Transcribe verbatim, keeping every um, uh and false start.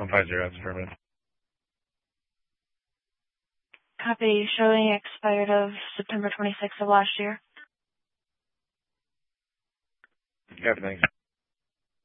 one five zero, that's affirmative. Copy, showing expired of September twenty-sixth of last year. Copy, thanks.